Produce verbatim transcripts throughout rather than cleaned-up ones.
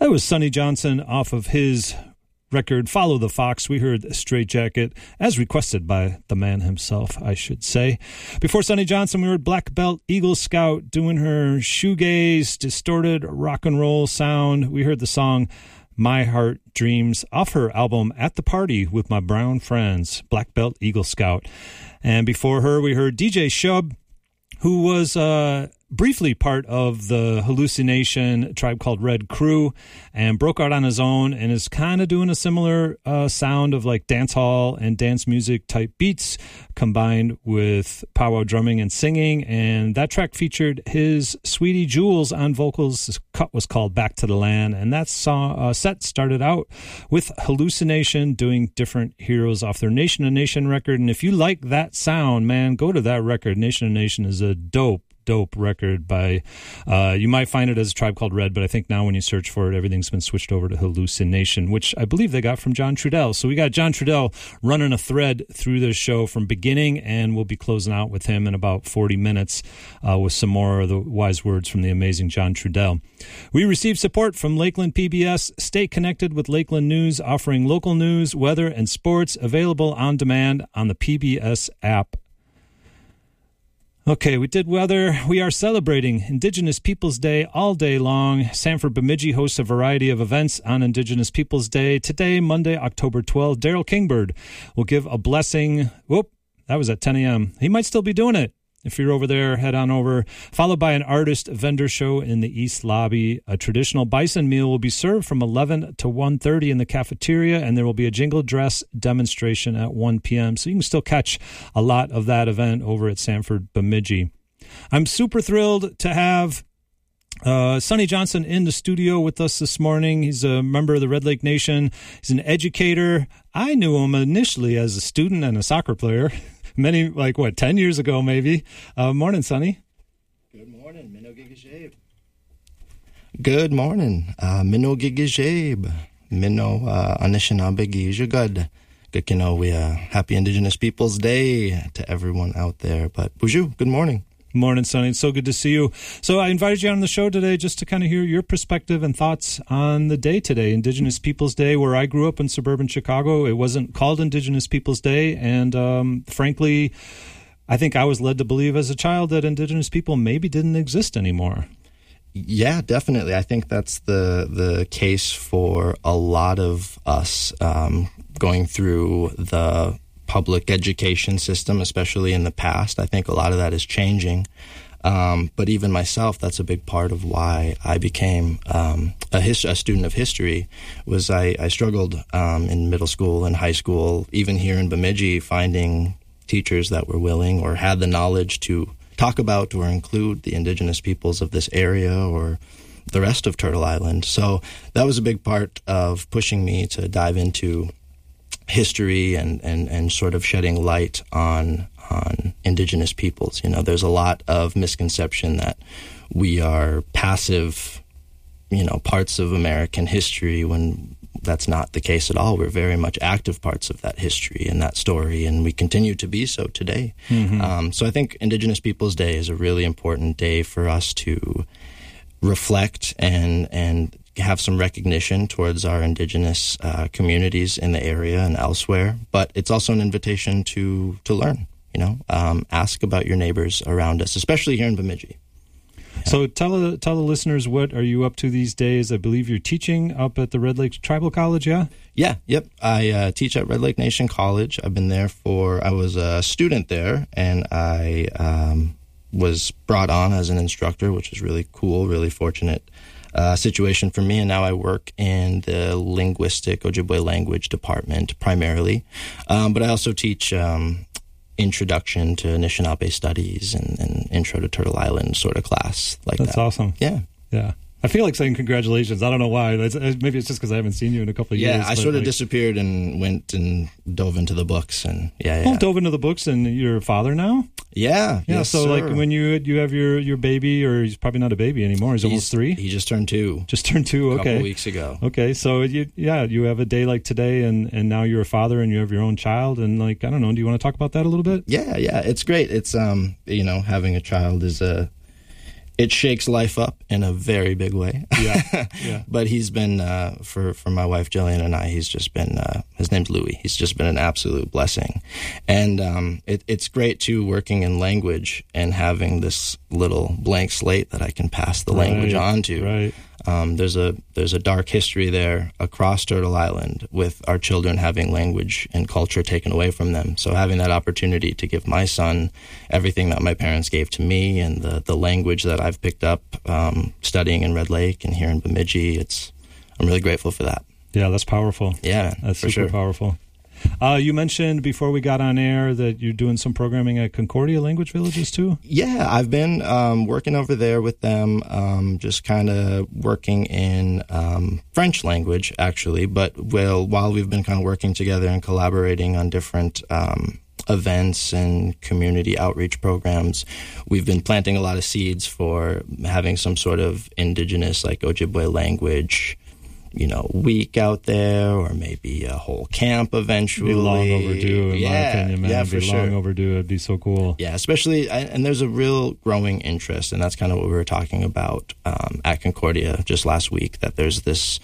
That was Sonny Johnson off of his record, Follow the Fox. We heard Straight Jacket, as requested by the man himself, I should say. Before Sonny Johnson, we heard Black Belt Eagle Scout doing her shoegaze, distorted rock and roll sound. We heard the song My Heart Dreams off her album At the Party with My Brown Friends, Black Belt Eagle Scout. And before her, we heard D J Shub, who was uh, briefly part of the Hallucination Tribe Called Red crew and broke out on his own and is kind of doing a similar uh, sound of like dance hall and dance music type beats combined with powwow drumming and singing. And that track featured his sweetie Jules on vocals. This cut was called Back to the Land. And that song, uh, set started out with Hallucination doing different heroes off their Nation of Nation record. And if you like that sound, man, go to that record. Nation of Nation is a dope dope record by uh you might find it as a Tribe Called Red, but I think now when you search for it, everything's been switched over to Hallucination, which I believe they got from John Trudell. So we got John Trudell running a thread through this show from beginning, and we'll be closing out with him in about forty minutes uh, with some more of the wise words from the amazing John Trudell. We received support from Lakeland P B S. Stay connected with Lakeland News, offering local news, weather, and sports available on demand on the P B S app. Okay, we did weather. We are celebrating Indigenous Peoples Day all day long. Sanford Bemidji hosts a variety of events on Indigenous Peoples Day. Today, Monday, October twelfth, Daryl Kingbird will give a blessing. Whoop, that was at ten a.m. He might still be doing it. If you're over there, head on over. Followed by an artist vendor show in the East Lobby. A traditional bison meal will be served from eleven to one thirty in the cafeteria, and there will be a jingle dress demonstration at one p.m. So you can still catch a lot of that event over at Sanford Bemidji. I'm super thrilled to have Uh, Sonny Johnson in the studio with us this morning. He's a member of the Red Lake Nation. He's an educator. I knew him initially as a student and a soccer player. Many, like, what, ten years ago, maybe. Uh, morning, Sonny. Good morning, Minno Gigajabe. Good morning, uh, Minno Gigajabe. Minno uh, Anishinaabe Gijagud. Good to know we uh, happy Indigenous Peoples Day to everyone out there. But Buju, good morning. Morning, Sonny. It's so good to see you. So I invited you on the show today just to kind of hear your perspective and thoughts on the day today, Indigenous Peoples Day. Where I grew up in suburban Chicago, it wasn't called Indigenous Peoples Day. And um, frankly, I think I was led to believe as a child that Indigenous people maybe didn't exist anymore. Yeah, definitely. I think that's the the case for a lot of us um, going through the public education system, especially in the past. I think a lot of that is changing. Um, but even myself, that's a big part of why I became um, a, his, a student of history, was I, I struggled um, in middle school and high school, even here in Bemidji, finding teachers that were willing or had the knowledge to talk about or include the Indigenous peoples of this area or the rest of Turtle Island. So that was a big part of pushing me to dive into history and, and, and sort of shedding light on on Indigenous peoples. You know, there's a lot of misconception that we are passive, you know, parts of American history when that's not the case at all. We're very much active parts of that history and that story, and we continue to be so today. Mm-hmm. Um, so I think Indigenous Peoples Day is a really important day for us to reflect and and have some recognition towards our Indigenous uh, communities in the area and elsewhere. But it's also an invitation to to learn, you know, um, ask about your neighbors around us, especially here in Bemidji. Yeah. So tell, tell the listeners, what are you up to these days? I believe you're teaching up at the Red Lake Tribal College, yeah? Yeah, yep. I uh, teach at Red Lake Nation College. I've been there for, I was a student there, and I um, was brought on as an instructor, which was really cool, really fortunate Uh, situation for me, and now I work in the linguistic Ojibwe language department primarily, um, but I also teach um, introduction to Anishinaabe studies and, and intro to Turtle Island sort of class like That's that. That's awesome. Yeah. Yeah. I feel like saying congratulations. I don't know why. It's, maybe it's just because I haven't seen you in a couple of yeah, years. Yeah, I sort of like, disappeared and went and dove into the books. and yeah, yeah. Oh, dove into the books, and you're a father now? Yeah, yeah. Yes, so, sir. like, when you you have your, your baby, or he's probably not a baby anymore. He's, he's almost three. He just turned two. Just turned two. Okay, a couple weeks ago. Okay, so you yeah, you have a day like today, and, and now you're a father, and you have your own child, and like I don't know. Do you want to talk about that a little bit? Yeah, yeah. It's great. It's um, you know, having a child is a it shakes life up in a very big way. Yeah, yeah. But he's been, uh, for, for my wife Jillian and I, he's just been, uh, his name's Louis. He's just been an absolute blessing. And um, it, it's great, too, working in language and having this little blank slate that I can pass the Right, language on to. Right. Um, there's a there's a dark history there across Turtle Island with our children having language and culture taken away from them. So having that opportunity to give my son everything that my parents gave to me and the, the language that I've picked up um, studying in Red Lake and here in Bemidji, it's I'm really grateful for that. Yeah, that's powerful. Yeah, man, that's for super sure. powerful. Uh, you mentioned before we got on air that you're doing some programming at Concordia Language Villages too? Yeah, I've been um, working over there with them, um, just kind of working in um, French language, actually. But well, while we've been kind of working together and collaborating on different um, events and community outreach programs, we've been planting a lot of seeds for having some sort of indigenous, like Ojibwe language, you know, week out there, or maybe a whole camp eventually. It'd be long overdue, in yeah, my opinion, man. Yeah, It'd be for long sure. overdue. It'd be so cool. Yeah, especially, and there's a real growing interest, and that's kind of what we were talking about um, at Concordia just last week, that there's this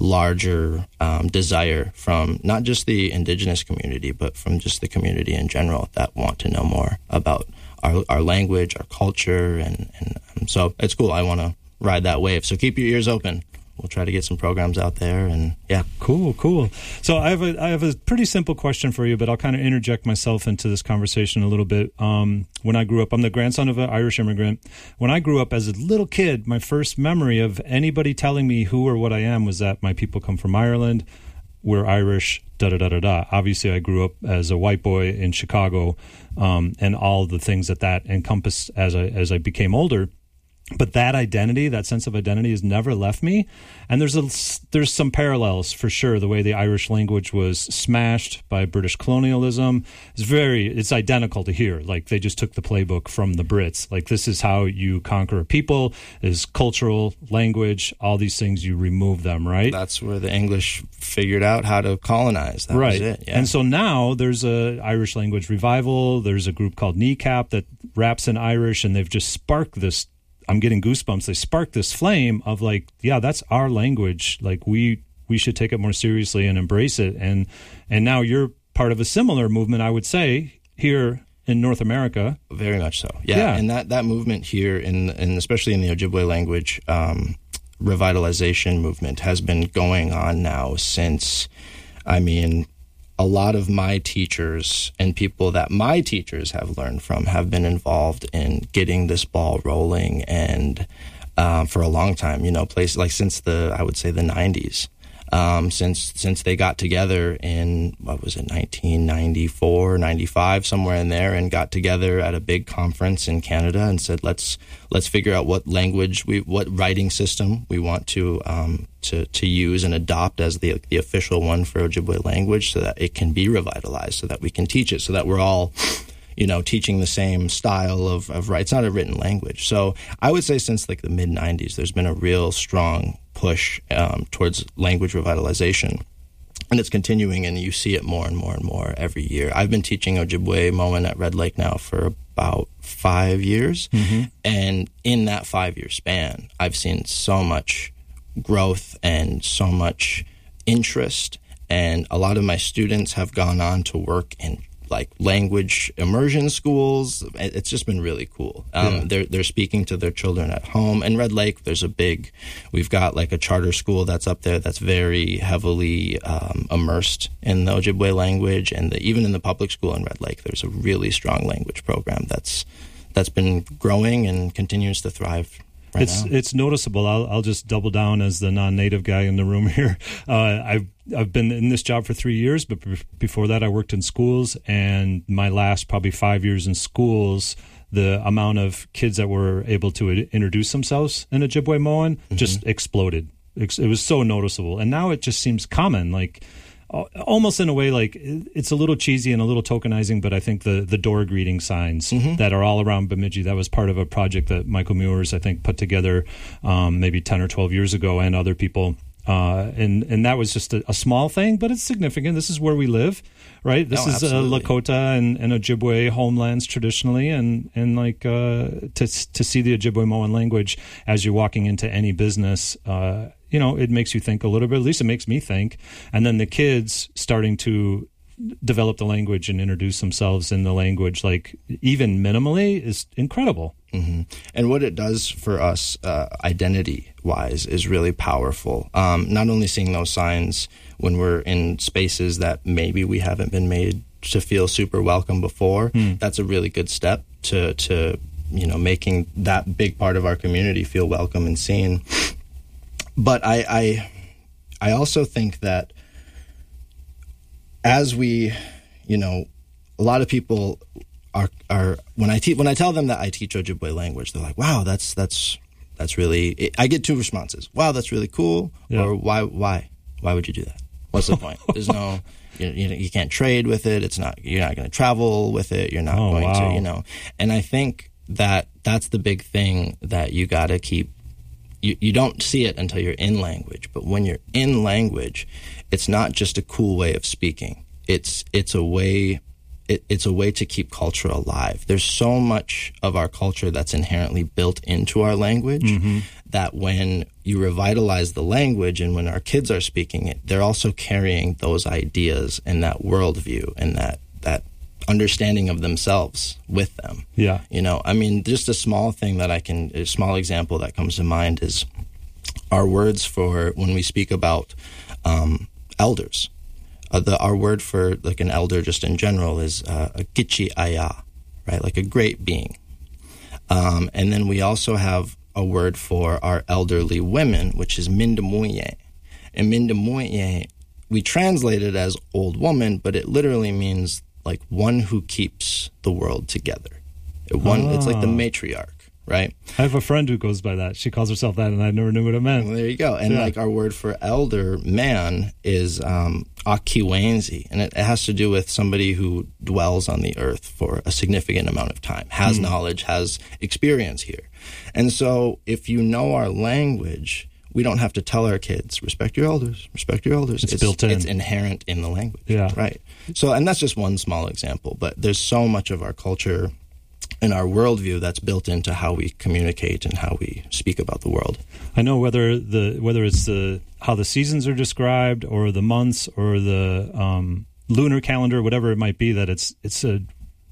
larger um, desire from not just the indigenous community, but from just the community in general that want to know more about our, our language, our culture, and, and um, so it's cool. I want to ride that wave. So keep your ears open. We'll try to get some programs out there, and yeah. Cool, cool. So I have a I have a pretty simple question for you, but I'll kind of interject myself into this conversation a little bit. Um, when I grew up, I'm the grandson of an Irish immigrant. When I grew up as a little kid, my first memory of anybody telling me who or what I am was that my people come from Ireland, we're Irish, da da da da da. Obviously, I grew up as a white boy in Chicago, um, and all the things that that encompassed as I as I became older. But that identity, that sense of identity, has never left me. And there's a, there's some parallels for sure. The way the Irish language was smashed by British colonialism is very, it's identical to here. Like they just took the playbook from the Brits. Like this is how you conquer a people, is cultural, language, all these things, you remove them, right? That's where the English figured out how to colonize. That right. was it. Yeah. And so now there's a Irish language revival. There's a group called Kneecap that raps in Irish, and they've just sparked this. I'm getting goosebumps. They sparked this flame of like, yeah, that's our language. Like we we should take it more seriously and embrace it. And and now you're part of a similar movement, I would say, here in North America. Very much so. Yeah. Yeah. And that, that movement here, in, in especially in the Ojibwe language, um, revitalization movement has been going on now since, I mean, a lot of my teachers and people that my teachers have learned from have been involved in getting this ball rolling, and um, for a long time, you know, places like since the, I would say the nineties, um, since since they got together in, what was it, nineteen ninety-four, ninety-five, somewhere in there, and got together at a big conference in Canada and said, let's let's figure out what language, we, what writing system we want to um, to to use and adopt as the the official one for Ojibwe language, so that it can be revitalized, so that we can teach it, so that we're all, you know, teaching the same style of, of right. It's not a written language. So I would say since like the mid nineties, there's been a real strong push um, towards language revitalization. And it's continuing, and you see it more and more and more every year. I've been teaching Ojibwe Moan at Red Lake now for about five years. Mm-hmm. And in that five-year span, I've seen so much growth and so much interest. And a lot of my students have gone on to work in like language immersion schools. It's just been really cool. Um, yeah. They're they're speaking to their children at home. In Red Lake, there's a big, we've got like a charter school that's up there that's very heavily um, immersed in the Ojibwe language, and the, even in the public school in Red Lake, there's a really strong language program that's that's been growing and continues to thrive. Right it's now. It's noticeable. I'll I'll just double down as the non-native guy in the room here. Uh, I've I've been in this job for three years, but b- before that, I worked in schools. And my last probably five years in schools, the amount of kids that were able to i- introduce themselves in Ojibwe Moan mm-hmm. just exploded. It was so noticeable, and now it just seems common. Like. Almost in a way, like it's a little cheesy and a little tokenizing, but I think the, the door greeting signs mm-hmm. that are all around Bemidji, that was part of a project that Michael Muirs, I think, put together um, maybe ten or twelve years ago, and other people. Uh, and, and that was just a, a small thing, but it's significant. This is where we live, right? This Oh, is uh, absolutely. Lakota and, and Ojibwe homelands traditionally, and and like uh, to to see the Ojibwe-Moan language as you're walking into any business, uh, you know, it makes you think a little bit. At least it makes me think. And then the kids starting to develop the language and introduce themselves in the language, like even minimally, is incredible. Mm-hmm. And what it does for us, uh, identity-wise, is really powerful. Um, not only seeing those signs when we're in spaces that maybe we haven't been made to feel super welcome before, mm. that's a really good step to, to, you know, making that big part of our community feel welcome and seen. But I, I, I also think that as we, you know, a lot of people are are when I te- when I tell them that I teach Ojibwe language, they're like, "Wow, that's that's that's really." It, I get two responses: "Wow, that's really cool," yeah. or "Why why why would you do that? What's the point? There's no you, you you can't trade with it. It's not you're not going to travel with it. You're not oh, going wow. to you know." And I think that that's the big thing that you got to keep. You, you don't see it until you're in language, but when you're in language, it's not just a cool way of speaking. It's it's a way it, it's a way to keep culture alive. There's so much of our culture that's inherently built into our language mm-hmm. that when you revitalize the language and when our kids are speaking it, they're also carrying those ideas and that worldview and that that understanding of themselves with them. Yeah. You know, I mean, just a small thing that I can, a small example that comes to mind is our words for when we speak about um, elders. Uh, the our word for like an elder just in general is uh, a kichi aya, right? Like a great being. Um, and then we also have a word for our elderly women, which is mindamuye. And mindamuye, we translate it as old woman, but it literally means like one who keeps the world together. It one, ah. It's like the matriarch, right? I have a friend who goes by that. She calls herself that, and I never knew what it meant. Well, there you go. And yeah. like our word for elder man is um, akiwenzi, and it, it has to do with somebody who dwells on the earth for a significant amount of time, has mm. knowledge, has experience here. And so if you know our language, we don't have to tell our kids, respect your elders, respect your elders. It's, it's built in. It's inherent in the language. Yeah. Right. So, and that's just one small example, but there's so much of our culture and our worldview that's built into how we communicate and how we speak about the world. I know whether the whether it's the how the seasons are described or the months or the um, lunar calendar, whatever it might be, that it's it's a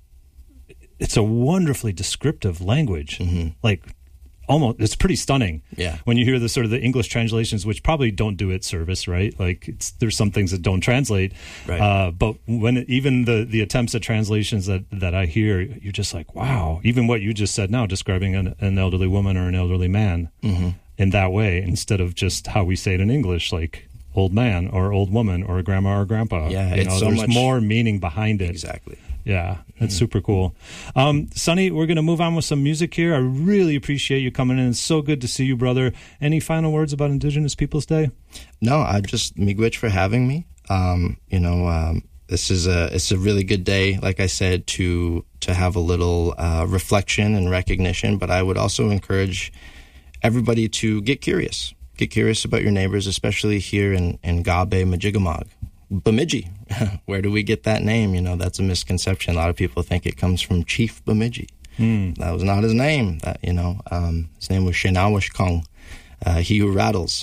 it's a wonderfully descriptive language. Mm-hmm. Like almost, it's pretty stunning. Yeah. When you hear the sort of the English translations, which probably don't do it service, right? Like it's, there's some things that don't translate. Right. Uh, but when it, even the the attempts at translations that that I hear, you're just like, wow. Even what you just said now, describing an, an elderly woman or an elderly man mm-hmm. in that way, instead of just how we say it in English, like old man or old woman or grandma or grandpa. Yeah, you it's know, so there's much more meaning behind it. Exactly. Yeah, that's mm-hmm. super cool. Um, Sonny, we're going to move on with some music here. I really appreciate you coming in. It's so good to see you, brother. Any final words about Indigenous Peoples Day? No, I just miigwech for having me. Um, you know, um, this is a it's a really good day, like I said, to to have a little uh, reflection and recognition. But I would also encourage everybody to get curious. Get curious about your neighbors, especially here in, in Gabe Majigamog. Bemidji, where do we get that name? You know, that's a misconception. A lot of people think it comes from Chief Bemidji. Mm. That was not his name. That you know, um, his name was Shenawish Kong, uh, he who rattles,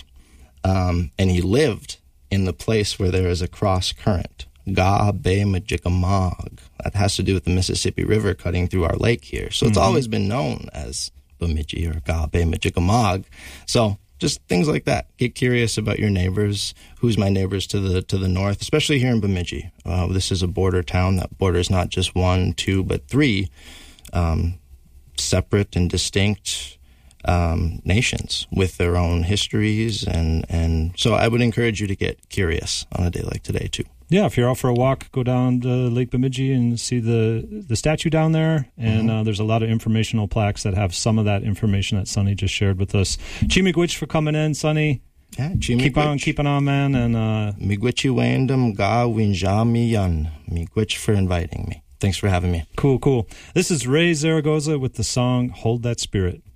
um, and he lived in the place where there is a cross current. Ga Be Majigamog. That has to do with the Mississippi River cutting through our lake here. So it's mm-hmm. always been known as Bemidji or Ga Be Majigamog. So just things like that. Get curious about your neighbors. Who's my neighbors to the to the north, especially here in Bemidji. Uh, this is a border town that borders not just one, two, but three um, separate and distinct um, nations with their own histories. And, and so I would encourage you to get curious on a day like today, too. Yeah, if you're out for a walk, go down to Lake Bemidji and see the the statue down there. And mm-hmm. uh, there's a lot of informational plaques that have some of that information that Sonny just shared with us. Chi miigwech for coming in, Sonny. Yeah, keep on keeping on, man. And uh, miigwechi wandam ga winjami yan. Miigwech for inviting me. Thanks for having me. Cool, cool. This is Ray Zaragoza with the song "Hold That Spirit."